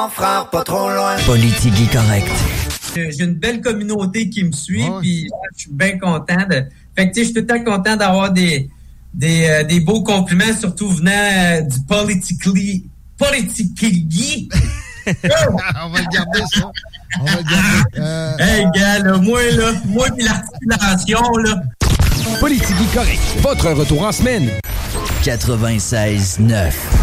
On fera pas trop loin. Politique correct. J'ai une belle communauté qui me suit, puis je suis bien content de... Fait que, tu sais, je suis tout le temps content d'avoir des beaux compliments, surtout venant du politically... On va le garder, ça. On va le garder. Hey, gars, là, moi pis l'articulation, là. Politique correct. Votre retour en semaine. 96.9.